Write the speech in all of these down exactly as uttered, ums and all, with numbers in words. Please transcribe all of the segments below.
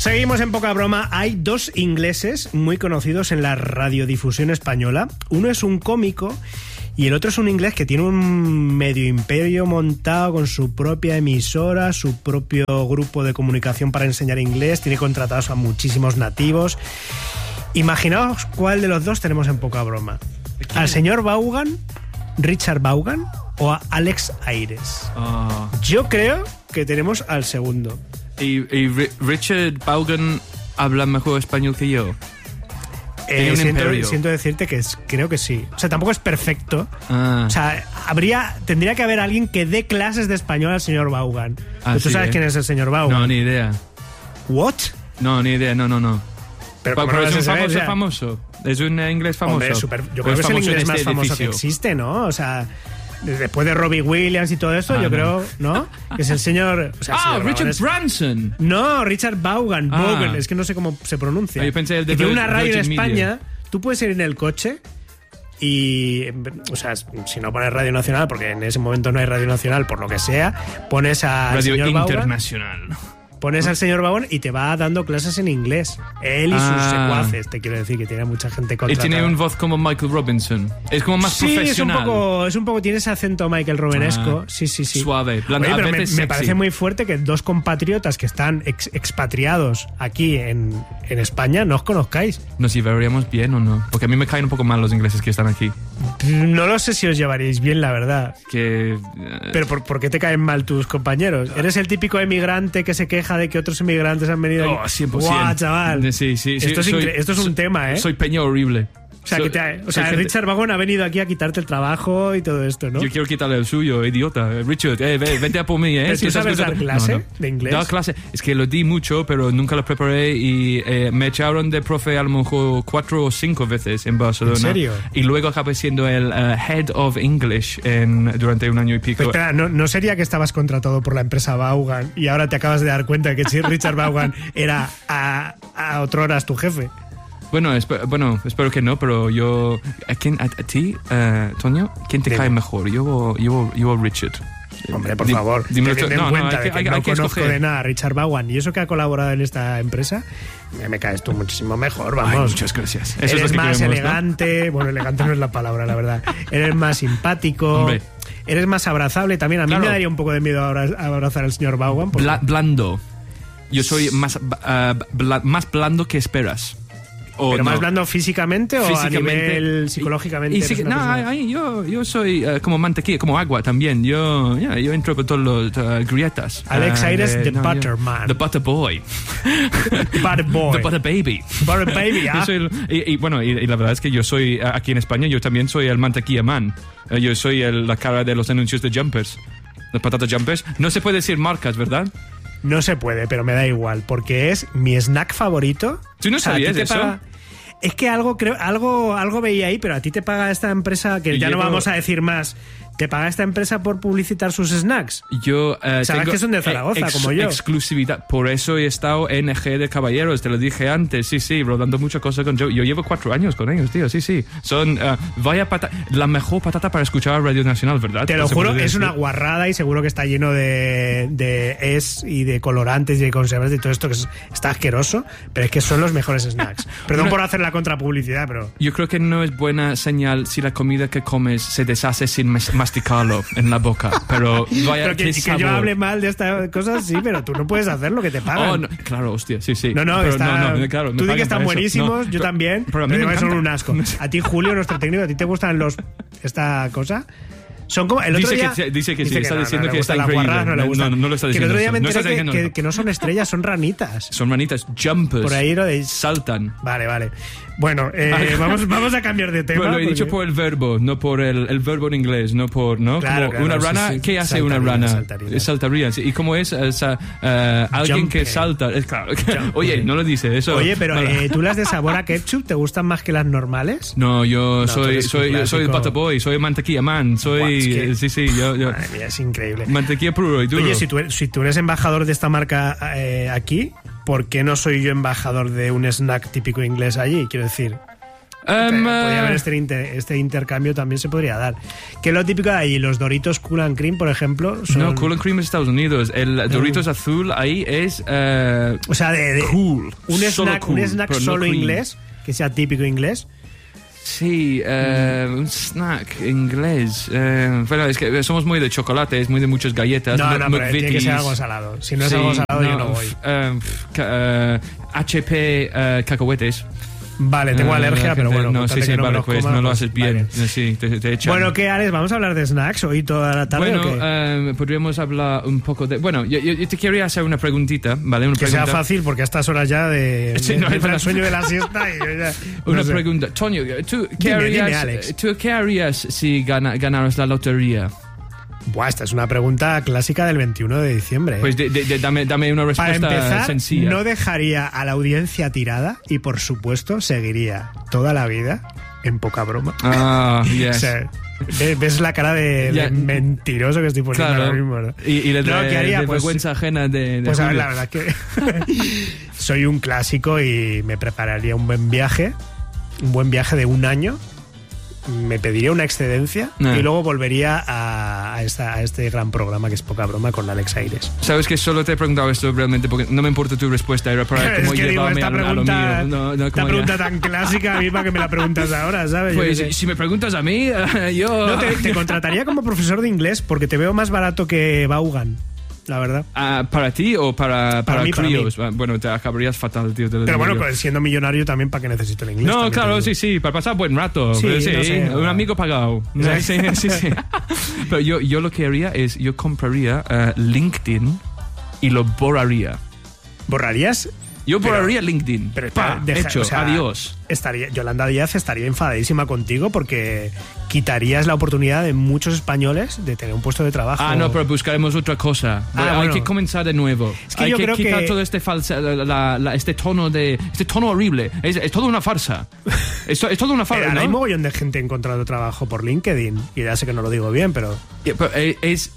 Seguimos en Poca Broma. Hay dos ingleses muy conocidos en la radiodifusión española. Uno es un cómico y el otro es un inglés que tiene un medio imperio montado con su propia emisora, su propio grupo de comunicación para enseñar inglés. Tiene contratados a muchísimos nativos. Imaginaos cuál de los dos tenemos en Poca Broma. ¿Al señor Vaughan, Richard Vaughan, o a Alex Aires? Oh. Yo creo que tenemos al segundo. ¿Y, y Richard Vaughan habla mejor español que yo? Eh, siento, siento decirte que es, creo que sí. O sea, tampoco es perfecto. Ah. O sea, habría, tendría que haber alguien que dé clases de español al señor Vaughan. Ah, ¿Tú sí, sabes eh? quién es el señor Vaughan? No, ni idea. ¿What? No, ni idea, no, no, no. Pero, pero, pero es un saber, famoso, o sea, famoso. Es un eh, inglés famoso. Hombre, super, yo Pues creo que es el inglés en más este famoso edificio. que existe, ¿no? O sea, después de Robbie Williams y todo esto, Ah, yo no. creo, ¿no? Que es el señor... O sea, el Ah, señor Richard Vaughan es- Branson. No, Richard Vaughan, Ah. Vaughan, es que no sé cómo se pronuncia. Yo pensé el de Que tiene Vir- una radio en Virgin España, Media. tú puedes ir en el coche y, o sea, si no pones Radio Nacional, porque en ese momento no hay Radio Nacional, por lo que sea, pones al Radio señor Vaughan, Internacional. pones al señor Vaughan y te va dando clases en inglés. Él y sus Ah. secuaces, te quiero decir, que tiene mucha gente Y contratada. tiene un voz como Michael Robinson. Es como más Sí, es un profesional. poco, es un poco, tiene ese acento Michael Robenesco. Ah, sí, sí, sí. suave, blando, Oye, a pero me, veces me sexy. parece muy fuerte que dos compatriotas que están ex- expatriados aquí en, en España no os conozcáis. ¿Nos llevaríamos bien o no? Porque a mí me caen un poco mal los ingleses que están aquí. No lo sé si os llevaríais bien, la verdad. Que... eh, Pero ¿por, por qué te caen mal tus compañeros? ¿Eres el típico emigrante que se queja de que otros emigrantes han venido Oh, aquí? cien por ciento. ¡Guau, chaval! Sí, sí, sí. Esto es soy- incre- esto es un soy- tema, ¿eh? Soy peña horrible. O sea, Soy- que te ha- o soy sea gente- Richard Vaughan ha venido aquí a quitarte el trabajo y todo esto, ¿no? Yo quiero quitarle el suyo, idiota. Richard, eh, ve- vente a por mí, ¿eh? ¿Pero Si tú estás sabes dar escuchando- clase No, no. de inglés? Dar clase. Es que lo di mucho, pero nunca lo preparé y eh, me echaron de profe a lo mejor cuatro o cinco veces en Barcelona. ¿En serio? Y luego acabé siendo el eh, Head of English en, durante un año y pico. Pero espera, ¿no, ¿no sería que estabas contratado por la empresa Vaughan y ahora te acabas de dar cuenta de que si Richard Vaughan era a, a otroras tu jefe? Bueno, espe- bueno, espero que no, pero yo... ¿A, quién, a, a ti, eh, Toño? ¿Quién te Dime. cae mejor? Yo o, yo o- yo o Richard. Hombre, por Di- favor, dímelo ten tú. en No, no, cuenta hay de que, que hay- no hay que conozco escoger. de nada a Richard Vaughan y eso que ha colaborado en esta empresa, me, me caes tú muchísimo mejor, Ay, vamos. muchas gracias. Eso Eres es lo que más queremos, ¿no? elegante, bueno, elegante no es la palabra, la verdad. Eres más simpático, Hombre. eres más abrazable. También a mí Claro. me daría un poco de miedo abra- abrazar al señor Vaughan. porque- Bla- blando. Yo soy más, uh, bla- más blando que esperas. O ¿Pero no. más blando físicamente o a nivel psicológicamente? Y- y sí- eres una no, persona- ay, yo, yo soy eh, como mantequilla, como agua también. Yo, ya, yo entro por todas las uh, grietas. Alex Ah, Aires, de- the no, yo- butter man. The butter boy. Butter boy. The butter baby. Butter baby, Yo ah. soy el- y, y bueno, y, y la verdad es que yo soy, eh, aquí en España, yo también soy el mantequilla man. Eh, yo soy el- la cara de los anuncios de Jumpers. Los patatas Jumpers. No se puede decir marcas, ¿verdad? No se puede, pero me da igual, porque es mi snack favorito. ¿Tú no O sea, a ti sabías te eso? paga- Es que algo creo, algo, algo veía ahí, pero a ti te paga esta empresa, que Y ya no llevo- vamos a decir más, te paga esta empresa por publicitar sus snacks. Yo eh, Sabes tengo que son de Zaragoza, ex- como yo. exclusividad. Por eso he estado en G de Caballeros, te lo dije antes. Sí, sí, rodando muchas cosas con Joe. Yo llevo cuatro años con ellos, tío. Sí, sí. Son, eh, vaya patata, la mejor patata para escuchar Radio Nacional, ¿verdad? Te lo No se juro, puede es decir. una guarrada y seguro que está lleno de, de es y de colorantes y de conservas y todo esto que es- está asqueroso, pero es que son los mejores snacks. Perdón Una- por hacer la contrapublicidad, pero... Yo creo que no es buena señal si la comida que comes se deshace sin mas- masticarlo en la boca. Pero vaya, Pero que, qué que yo sabor. hable mal de estas cosas, sí, pero tú no puedes hacer lo que te pagan. Oh, no, claro, hostia, sí, sí. No, no, Pero está, no, no, claro, me tú di pagan que están para eso. buenísimos, No, yo pero- también, pero a mí me son encanta. un asco. A ti, Julio, nuestro técnico, ¿a ti te gustan los esta cosa? Son como el otro Dice día que sí, dice que sí, está no, diciendo no le que gustan está las increíble. guarradas, no le No, gustan. no, no lo está Que el otro día me diciendo eso. enteré No está que, diciendo que- que no son estrellas, son ranitas. Son manitas, jumpers. Por ahí lo de... Saltan. Vale, vale. Bueno, eh, vamos, vamos a cambiar de tema. Bueno, lo he porque- dicho por el verbo, no por el, el verbo en inglés, no por, ¿no? Claro, Como claro, una sí, rana, sí. ¿qué hace Saltaría, una rana? saltaría. Saltaría, sí. ¿Y cómo es? Es, uh, uh, alguien Jumping. que salta. Es claro. Jumping. Oye, no lo dice eso. Oye, pero Vale. eh, ¿tú las de sabor a ketchup te gustan más que las normales? No, yo No, tú soy, eres un soy, yo soy el clásico. butter boy, soy mantequilla man, soy... Buah, es que- Sí, sí, yo... yo Madre mía, es increíble. mantequilla puro y duro. Oye, si tú, eres, si tú eres embajador de esta marca eh, aquí, ¿por qué no soy yo embajador de un snack típico inglés allí? Quiero decir, Um, podría haber este, inter, este intercambio también se podría dar. Que es lo típico de ahí, los Doritos Cool and Cream, por ejemplo. Son... No, Cool and Cream es Estados Unidos. El Doritos uh. azul ahí es. Uh, o sea, de, de cool. Un solo snack, cool, un snack solo no inglés, que sea típico inglés. Sí, uh, mm. un snack inglés. Uh, bueno, es que somos muy de chocolate, es muy de muchas galletas. No, no, pero tiene que ser algo salado. Si no es sí, algo salado, no, yo no voy. Uh, uh, H P uh, cacahuetes. Vale, tengo uh, alergia, pero bueno. No, sí, sí, no vale, pues coma, no lo haces bien. Vale. Sí, te, te echan. Bueno, ¿qué, Alex? ¿Vamos a hablar de snacks hoy toda la tarde bueno, o qué? Uh, podríamos hablar un poco de... Bueno, yo, yo te quería hacer una preguntita, ¿vale? Una que pregunta. sea fácil, porque a estas horas ya de... Sí, de, no, de para... el sueño de la siesta y yo ya... No una sé. pregunta. Toño, ¿tú qué, dime, harías, dime, Alex. ¿tú qué harías si gana, ganaras la lotería? Buah, esta es una pregunta clásica del veintiuno de diciembre. ¿eh? Pues de, de, de, dame, dame una respuesta Para empezar, sencilla. No dejaría a la audiencia tirada y, por supuesto, seguiría toda la vida en Poca Broma. Ah, yes. O sea, ves la cara de, yeah. de mentiroso que estoy poniendo claro. ahora mismo, ¿no? Y, y de, no, ¿qué haría? de Pues, vergüenza ajena de, de Pues a ver, Julio. la verdad que soy un clásico y me prepararía un buen viaje, un buen viaje de un año. Me pediría una excedencia no. y luego volvería a, a, esta, a este gran programa que es Poca Broma con Alex Aires. Sabes que solo te he preguntado esto realmente porque no me importa tu respuesta, era para cómo es que llevarme digo, esta a, pregunta, a lo mío. No, no, esta pregunta ya. tan clásica a mí para que me la preguntas ahora, ¿sabes? Pues si, si me preguntas a mí, yo... No, te, te contrataría como profesor de inglés porque te veo más barato que Vaughan. La verdad. Uh, ¿Para ti o para, para, para mí, críos? para mí. Bueno, te acabarías fatal, tío. Te lo Pero digo bueno, yo. siendo millonario también, ¿para qué necesito el inglés? No, claro, sí, sí, para pasar buen rato. Sí, Pero sí, no sé, un no. amigo pagado. Sí, sí, sí. Pero yo, yo lo que haría es, yo compraría uh, LinkedIn y lo borraría. ¿Borrarías? Yo borraría pero, LinkedIn. Pero Pa, deja, hecho, o sea, adiós. Estaría, Yolanda Díaz estaría enfadadísima contigo porque quitarías la oportunidad de muchos españoles de tener un puesto de trabajo. Ah, no, pero buscaremos otra cosa. Ah, Hay bueno. que comenzar de nuevo. Es que Hay yo que creo quitar que... todo este falsa, la, la, este tono de, este tono horrible. Es, es toda una farsa. Es, es toda una farsa. Pero ¿no? hay mogollón de gente encontrando trabajo por LinkedIn y ya sé que no lo digo bien, pero... Yeah, pero es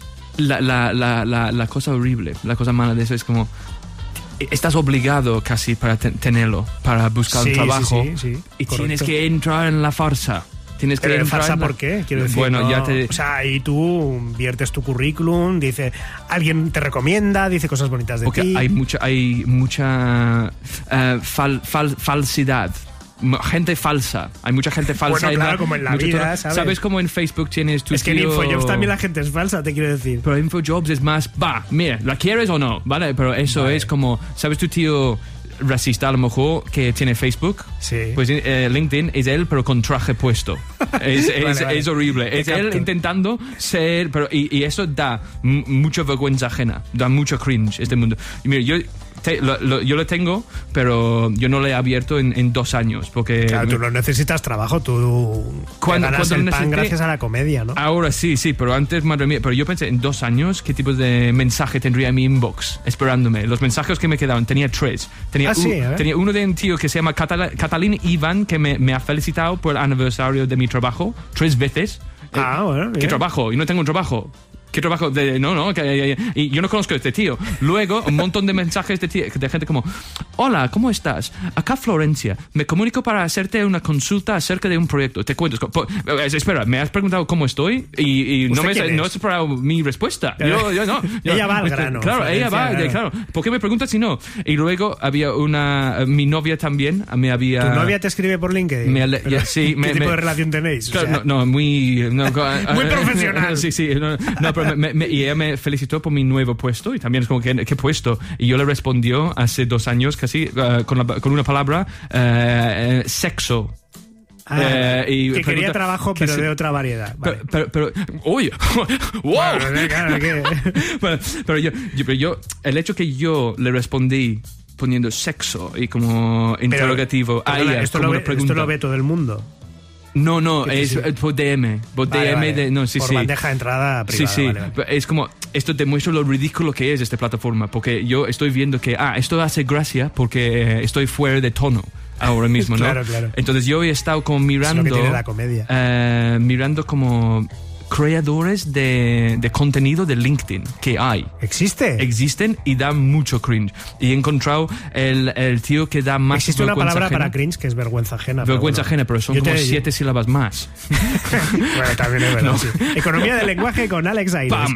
la, la, la, la, la cosa horrible, la cosa mala de eso es como... Estás obligado casi para te tenerlo, para buscar sí, un trabajo sí, sí, sí, y correcto. Tienes que entrar en la farsa. Tienes que Pero entrar farsa en la... ¿por qué? Quiero decir, bueno, no, ya te... O sea, ahí tú viertes tu currículum, dice, alguien te recomienda, dice cosas bonitas de Porque ti. hay mucha, hay mucha uh, fal, fal, falsidad. Gente falsa. Hay mucha gente falsa. Bueno, claro, la, como en la vida, tono. ¿sabes? ¿Sabes cómo en Facebook tienes tu Es que tío... en Infojobs también la gente es falsa, te quiero decir. Pero Infojobs es más, va, mira, ¿la quieres o no? ¿Vale? Pero eso vale. Es como, ¿sabes tu tío racista a lo mejor que tiene Facebook? Sí. Pues eh, LinkedIn es él pero con traje puesto. Es, vale, es, vale. es horrible. Te es capto. él intentando ser... Pero, y, y eso da m mucha vergüenza ajena. Da mucho cringe este mundo. Y mira, yo... Te, lo, lo, yo lo tengo, pero yo no lo he abierto en, en dos años porque... Claro, tú no necesitas trabajo, tú cuando, te ganas cuando el pan necesité, gracias a la comedia, ¿no? Ahora sí, sí, pero antes, madre mía, pero yo pensé, en dos años, ¿qué tipo de mensaje tendría en mi inbox esperándome? Los mensajes que me quedaban, tenía tres. Tenía, ah, sí, un, tenía uno de un tío que se llama Catal Catalín Iván, que me, me ha felicitado por el aniversario de mi trabajo, tres veces. Ah, bueno, bien. ¿Qué trabajo? Y no tengo un trabajo. ¿Qué trabajo? De, no, no, que, y yo no conozco a este tío. Luego, un montón de mensajes de, tío, de gente como: hola, ¿cómo estás? Acá Florencia, me comunico para hacerte una consulta acerca de un proyecto. Te cuento. Po, espera, me has preguntado cómo estoy y, y no me no has esperado mi respuesta. Yo, yo no. Yo, ella va al grano. Claro, Florencia, ella va, claro. claro. ¿Por qué me preguntas si no? Y luego había una... Mi novia también me había... ¿Tu novia te escribe por LinkedIn? Me, ya, sí, ¿Qué me, tipo me, de relación tenéis? Claro, O sea, no, no, muy... No, muy profesional. Sí, sí. No, no pero me, me, y ella me felicitó por mi nuevo puesto y también es como, ¿qué, qué puesto? Y yo le respondió hace dos años casi uh, con, la, con una palabra, uh, sexo. Ah, eh, y que quería trabajo pero se, de otra variedad. Vale. Pero, pero, pero uy, wow. Bueno, claro, que... bueno, pero yo, yo, pero yo, el hecho que yo le respondí poniendo sexo y como interrogativo pero, a ella, esto, como lo una ve, pregunta. esto lo ve todo el mundo. No, no, es sí. por D M. Por vale, D M vale. de. No, sí, por sí. bandeja de entrada privada. Sí, sí. Vale, vale. Es como. Esto demuestra lo ridículo que es esta plataforma. Porque yo estoy viendo que. Ah, esto hace gracia porque estoy fuera de tono ahora mismo, ¿no? Claro, claro. Entonces yo he estado como mirando. Es lo que tiene la comedia. Eh, mirando como. creadores de, de contenido de LinkedIn que hay. ¿Existe? Existen y dan mucho cringe. Y he encontrado el, el tío que da más Existe una vergüenza palabra ajena. para cringe que es vergüenza ajena. Vergüenza pero bueno. ajena, pero son Yo como te- siete sílabas más. Bueno, también es verdad, No. sí. Economía del lenguaje con Alex Aires. ¡Pam!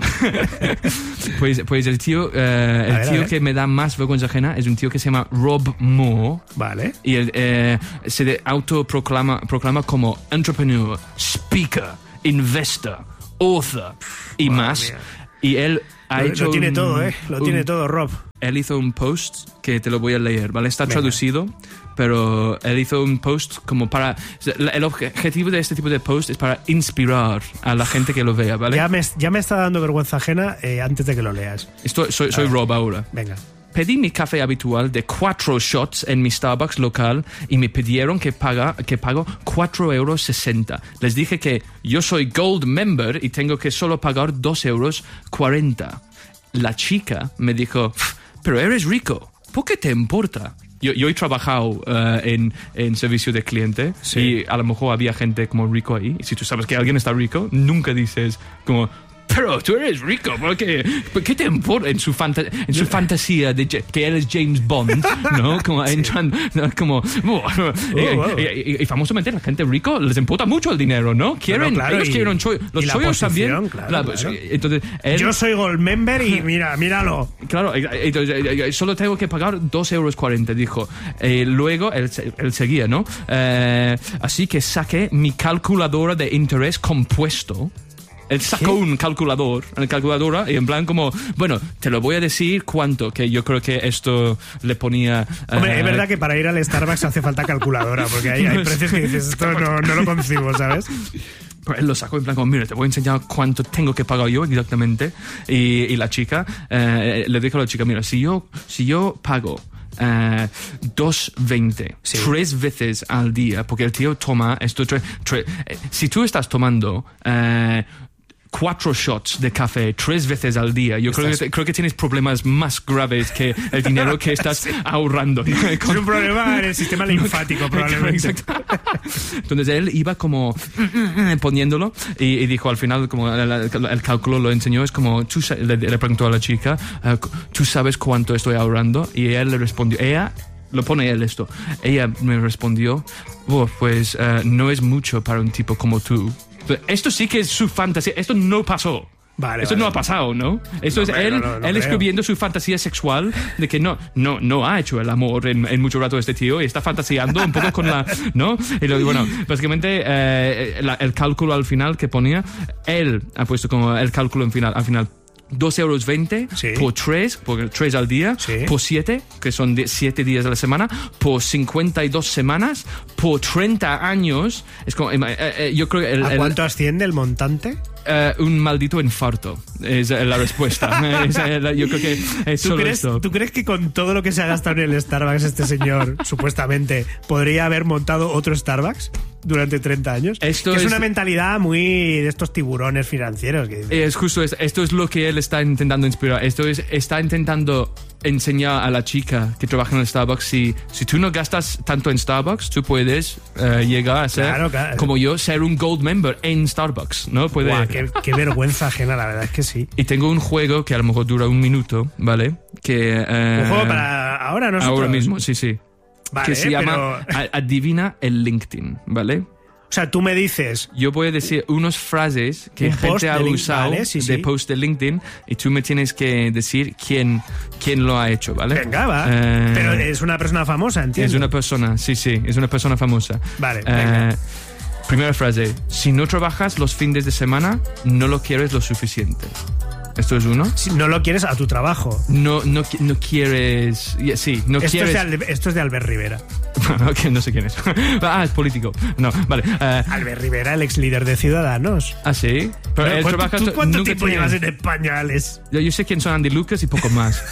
pues, pues el tío, eh, el A ver, a tío ver. que me da más vergüenza ajena es un tío que se llama Rob Moore. Vale. Y él eh, se de- autoproclama proclama como entrepreneur, speaker, investor, author y Madre más. mía. Y él ha Lo, hecho lo tiene un- todo, ¿eh? Lo un- tiene todo, Rob. Él hizo un post que te lo voy a leer, ¿vale? Está Venga. traducido, pero él hizo un post como para... El objetivo de este tipo de post es para inspirar a la gente que lo vea, ¿vale? Ya me, ya me está dando vergüenza ajena eh, antes de que lo leas. Esto- soy soy Rob ahora. Venga. Pedí mi café habitual de cuatro shots en mi Starbucks local y me pidieron que, paga, que pago cuatro euros sesenta. Les dije que yo soy Gold Member y tengo que solo pagar dos euros cuarenta. La chica me dijo, pero eres rico, ¿por qué te importa? Yo, yo he trabajado eh, en, en servicio de cliente Sí. y a lo mejor había gente como rico ahí. Y si tú sabes que alguien está rico, nunca dices como... Pero tú eres rico, ¿por qué, ¿por qué te importa? En su, fanta- en su fantasía de Ja- que él es James Bond, ¿no? Como entran, ¿no? Como... bueno, y, wow. y- y- y famosamente la gente rico les importa mucho el dinero, ¿no? Quieren, claro, ellos y- quieren cho- los y la chollos posición, también. claro, pues, claro. Entonces, él, Yo soy Gold Member y mira, míralo. Claro, eh, eh, entonces, eh, eh, solo tengo que pagar dos euros cuarenta, dijo. Eh, luego él, se- él seguía, ¿no? Eh, así que saqué mi calculadora de interés compuesto. Él sacó ¿Qué? un calculador, una calculadora, y en plan como, bueno, te lo voy a decir cuánto, que yo creo que esto le ponía... Hombre, eh, es verdad que para ir al Starbucks hace falta calculadora, porque hay, hay precios que dices, esto no, no lo concibo, ¿sabes? Pues él lo sacó en plan como, mira, te voy a enseñar cuánto tengo que pagar yo exactamente. Y, y la chica, eh, le dijo a la chica, mira, si yo, si yo pago eh, dos veinte Sí. tres veces al día, porque el tío toma esto, tre- tre- eh, si tú estás tomando... Eh, cuatro shots de café tres veces al día, yo creo que, creo que tienes problemas más graves que el dinero que estás ahorrando, ¿no? Es un problema en el sistema linfático, probablemente. Exacto. Entonces él iba como poniéndolo y, y dijo al final, como el, el- el cálculo lo enseñó, es como, tú, sa- le, le preguntó a la chica, eh, ¿tú sabes cuánto estoy ahorrando? Y él le respondió, ella... Lo pone él esto. Ella me respondió, oh, pues eh, no es mucho para un tipo como tú. Esto sí que es su fantasía. Esto no pasó. Vale, Esto vale. no ha pasado, ¿no? Esto No, es hombre, él, no, no, no él creo. escribiendo su fantasía sexual de que no, no, no ha hecho el amor en, en mucho rato este tío y está fantaseando un poco con la, ¿no? Y luego, bueno, básicamente eh, la- el cálculo al final que ponía, él ha puesto como el cálculo en final, al final. dos euros veinte Sí. por tres, por tres al día, Sí. por siete, que son de siete días a la semana, por cincuenta y dos semanas, por treinta años. Es como, eh, eh, yo creo que el, ¿A el- cuánto asciende el montante? eh, un maldito infarto es eh, la respuesta. Es, eh, la- yo creo que es ¿Tú solo crees, esto. ¿Tú crees que con todo lo que se ha gastado en el Starbucks este señor, supuestamente, podría haber montado otro Starbucks durante treinta años? Esto que es, es- una mentalidad muy de estos tiburones financieros. Que dicen, Es justo, es- esto es lo que él está intentando inspirar. Esto es, está intentando enseñar a la chica que trabaja en el Starbucks, si, si tú no gastas tanto en Starbucks, tú puedes eh, llegar a ser, Claro, claro. como yo, ser un Gold Member en Starbucks, ¿no? Puede, "Guau, qué, qué vergüenza ajena, la verdad es que sí. Y tengo un juego que a lo mejor dura un minuto, ¿vale? Que, eh, Un juego para ahora nosotros. ahora mismo, sí, sí. Vale, que se llama pero- A- Adivina el LinkedIn, ¿vale? O sea, tú me dices, Yo voy a decir unas frases que Un gente post ha de link- usado vale, sí, de sí. post de LinkedIn y tú me tienes que decir quién, quién lo ha hecho, ¿vale? venga, va. Eh, Pero es una persona famosa, entiendo. es una persona, sí, sí, es una persona famosa. Vale, Eh, venga. primera frase, si no trabajas los fines de semana, no lo quieres lo suficiente. Esto es uno. Si no lo quieres a tu trabajo. No, no, qui- no quieres... yeah, sí, no Esto es, quieres... de Albe- esto es de Albert Rivera. Ok, no sé quién es. Ah, es político. No, vale. eh, Albert Rivera, el ex líder de Ciudadanos. ah, sí. Pero él ¿Cuánto- trabaja... ¿Tú cuánto nunca tiempo tiene- llevas en España, Alex? Yo, yo sé quién son Andy Lucas y poco más.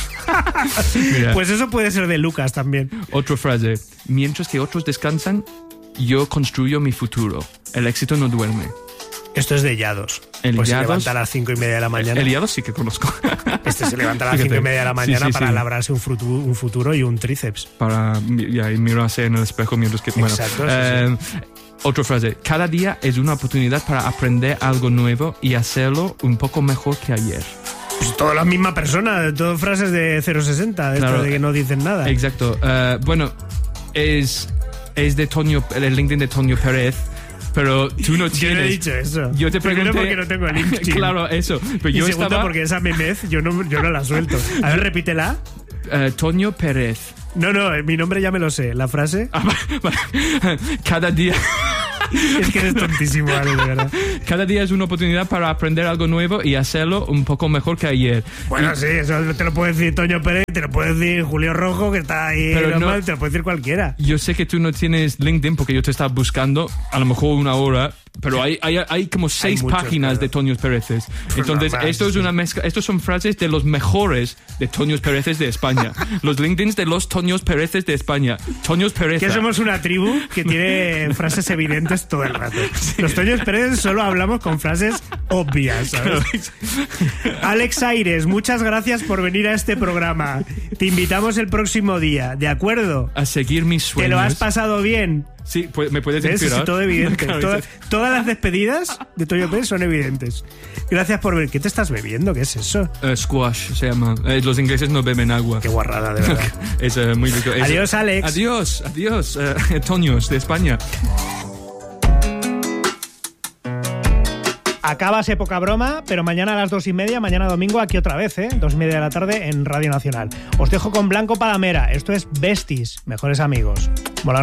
Mira, Pues eso puede ser de Lucas también. otra frase. Mientras que otros descansan, yo construyo mi futuro. El éxito no duerme. Esto es de Llados. El pues Llados, se levanta a las cinco y media de la mañana. El Llados sí que conozco. Este se levanta a las cinco y media de la mañana sí, sí, para sí. labrarse un futuro, un futuro y un tríceps. Para ya, mirarse en el espejo mientras que... Bueno, exacto. Eh, sí, sí. Otra frase. Cada día es una oportunidad para aprender algo nuevo y hacerlo un poco mejor que ayer. Pues todas las mismas personas, todas frases de cero sesenta, de, claro, de que no dicen nada. Exacto. Uh, bueno, es, es de Toño, el LinkedIn de Toño Pérez. Pero tú no tienes... Yo no he dicho eso. Yo te pregunté... Primero porque no tengo LinkedIn. Claro, eso. Pero y yo segundo estaba... porque esa memez yo no, yo no la suelto. A ver, repítela. Uh, Toño Pérez. No, no, mi nombre ya me lo sé. ¿La frase? Ah, cada día... Es que eres tontísimo, Ale, de verdad. Cada día es una oportunidad para aprender algo nuevo y hacerlo un poco mejor que ayer. Bueno, y... sí, eso te lo puede decir Toño Pérez, te lo puede decir Julio Rojo, que está ahí normal, no, te lo puede decir cualquiera. Yo sé que tú no tienes LinkedIn porque yo te estaba buscando a lo mejor una hora, pero hay, hay, hay como seis hay páginas muchos, de Toños Péreces. Entonces, normal, esto es una mezcla, estos son frases de los mejores de Toños Péreces de España. Los LinkedIns de los Toños Péreces de España. Toños Pérez. Que somos una tribu que tiene frases evidentes todo el rato. Sí. Los Toños Pérez solo hablamos con frases obvias, ¿sabes? Alex Aires, muchas gracias por venir a este programa. Te invitamos el próximo día, ¿de acuerdo? A seguir mis sueños. ¿Te lo has pasado bien? Sí, pues me puedes inspirar. Eso es todo evidente. Claro, Toda, todas las despedidas de Toño Pérez son evidentes. Gracias por ver. ¿Qué te estás bebiendo? ¿Qué es eso? Uh, squash se llama. Uh, los ingleses no beben agua. Qué guarrada, de verdad. Es uh, muy rico. Es, adiós, Alex. Adiós, adiós, uh, Toños de España. Acabase poca broma, pero mañana a las dos y media, mañana domingo, aquí otra vez, ¿eh? Dos y media de la tarde en Radio Nacional. Os dejo con Blanco Palamera. Esto es Besties, mejores amigos. Mola.